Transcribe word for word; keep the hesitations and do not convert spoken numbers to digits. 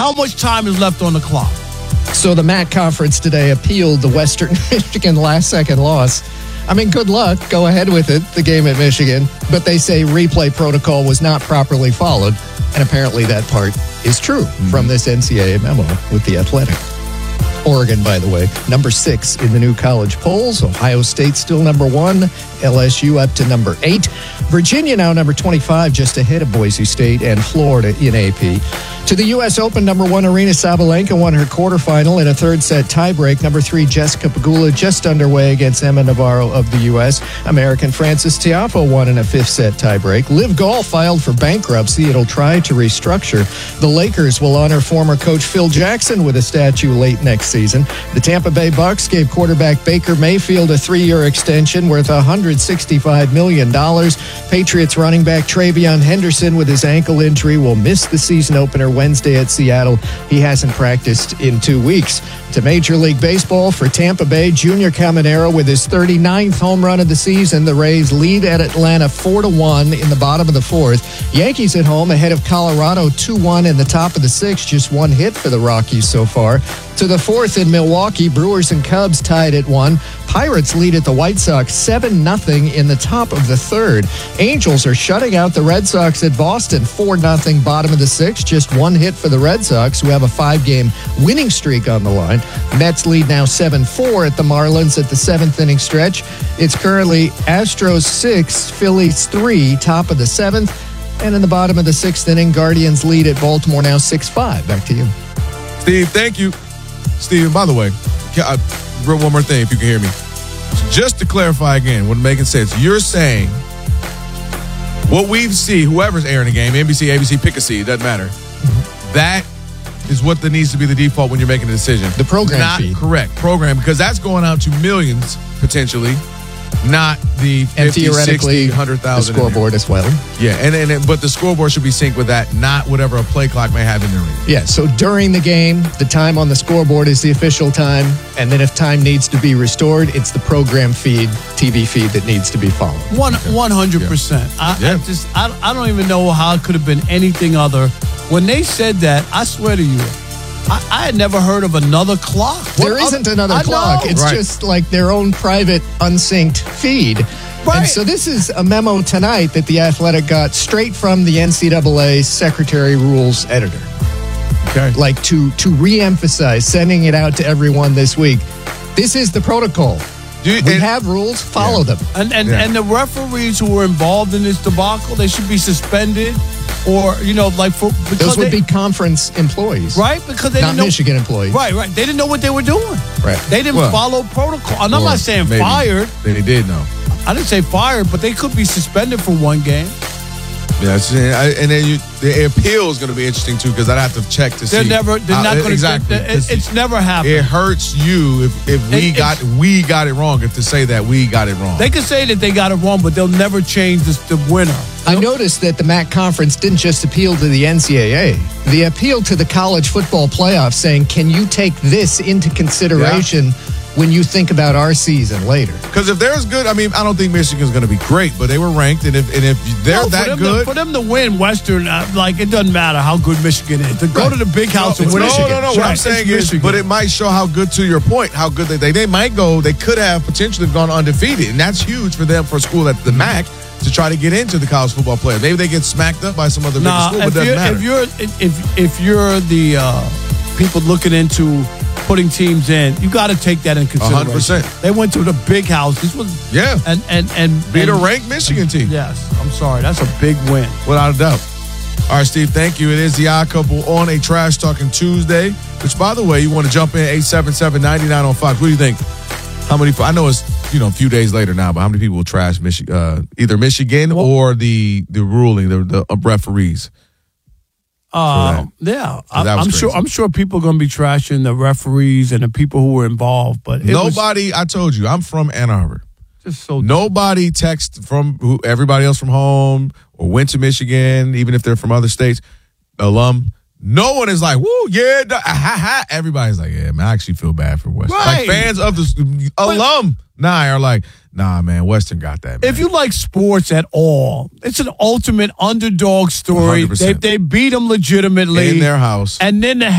How much time is left on the clock? So the M A C conference today appealed the Western Michigan last-second loss. I mean, good luck. Go ahead with it, the game at Michigan. But they say replay protocol was not properly followed. And apparently that part is true mm-hmm. from this N C double A memo with the Athletic. Oregon, by the way, number six in the new college polls. Ohio State still number one. L S U up to number eight. Virginia now number twenty-five, just ahead of Boise State and Florida in A P. To the U S Open, number one, Aryna Sabalenka won her quarterfinal in a third-set tiebreak. Number three, Jessica Pegula just underway against Emma Navarro of the U S. American Frances Tiafoe won in a fifth-set tiebreak. Liv Golf filed for bankruptcy. It'll try to restructure. The Lakers will honor former coach Phil Jackson with a statue late next season. The Tampa Bay Bucks gave quarterback Baker Mayfield a three-year extension worth one hundred sixty-five million dollars. Patriots running back Travion Henderson with his ankle injury will miss the season opener Wednesday at Seattle. He hasn't practiced in two weeks. To Major League Baseball for Tampa Bay, Junior Caminero with his thirty-ninth home run of the season. The Rays lead at Atlanta four to one in the bottom of the fourth. Yankees at home ahead of Colorado two one in the top of the sixth. Just one hit for the Rockies so far. To the fourth in Milwaukee, Brewers and Cubs tied at one. Pirates lead at the White Sox seven nothing in the top of the third. Angels are shutting out the Red Sox at Boston four nothing bottom of the sixth. Just one hit for the Red Sox, who have a five-game winning streak on the line. Mets lead now seven four at the Marlins at the seventh inning stretch. It's currently Astros six, Phillies three, top of the seventh. And in the bottom of the sixth inning, Guardians lead at Baltimore now six five. Back to you. Steve, thank you. Steve, by the way, I, one more thing, if you can hear me. Just to clarify again, what making sense, you're saying what we see, whoever's airing the game, N B C, A B C, pick a C, it doesn't matter. Mm-hmm. That is what that needs to be the default when you're making a decision. The program Not feed. Correct. Program, because that's going out to millions, potentially, not the fifty, sixty, one hundred thousand. The scoreboard as well. Yeah, and, and but the scoreboard should be synced with that, not whatever a play clock may have in the ring. Yeah, so during the game, the time on the scoreboard is the official time, and then if time needs to be restored, it's the program feed, T V feed that needs to be followed. One, one hundred percent. I, Yeah. I just, I, I don't even know how it could have been anything other. When they said that, I swear to you, I, I had never heard of another clock. There What isn't other- another I clock. know. It's Right. just like their own private, unsynced feed. Right. And so this is a memo tonight that the Athletic got straight from the N C double A Secretary Rules editor. Okay. Like to, to re-emphasize, sending it out to everyone this week. This is the protocol. Do you- We and- have rules, follow Yeah. them. And and, Yeah. and the referees who were involved in this debacle, they should be suspended, or you know, like for because Those would they, be conference employees. right because they Not didn't know, Michigan employees. Right, right. They didn't know what they were doing. Right. They didn't Well, follow protocol. And I'm Or not saying maybe fired. They did know. I didn't say fired, but they could be suspended for one game. Yes, and I- and then you, the appeal is going to be interesting too, because I'd have to check to They're see. never. They're Uh, not going to. exactly. It, it's never happened. It hurts you if, if we It- got we got it wrong. If to say that we got it wrong, They could say that they got it wrong, but they'll never change this, the winner. I noticed that the M A C conference didn't just appeal to the N C double A. They appealed to the college football playoff, saying, can you take this into consideration when you think about our season later? because if they're as good, I mean, I don't think Michigan's going to be great, but they were ranked, and if and if they're No, for that them good, to, for them to win Western, uh, like it doesn't matter how good Michigan is. To go Right. to the big house no, and win no, Michigan. no, no. What Right, I'm it's saying is, Michigan. but it might show how good. To your point, how good they they, they might go. They could have potentially gone undefeated, and that's huge for them for a school at the M A C to try to get into the college football playoff. Maybe they get smacked up by some other bigger Nah, school, but if it doesn't you're, matter. if you're if if you're the uh, people looking into putting teams in, you got to take that in consideration. one hundred percent. They went to the big house. This was Yeah. and and and Beat a and- ranked Michigan team. Yes, I'm sorry, that's a big win. Without a doubt. All right, Steve, thank you. It is the Odd Couple on a Trash Talking Tuesday, which, by the way, you want to jump in eight seven seven, nine nine oh five. What do you think? How many, I know it's, you know, a few days later now, but how many people will trash Michi- uh, either Michigan Well- or the the ruling, the, the uh, referees? Uh, yeah, I, that was I'm sure. crazy. I'm sure people are going to be trashing the referees and the people who were involved. But it was Nobody, I told you, I'm from Ann Arbor. just so Nobody texted from who, everybody else from home or went to Michigan, even if they're from other states, alum. No one is like, woo, yeah, da, ah, ha, ha. Everybody's like, yeah, man, I actually feel bad for Western. Right. Like fans of the alum, nah, are like, nah, man, Western got that, man. If you like sports at all, it's an ultimate underdog story. one hundred They percent. they beat them legitimately In their house. and then the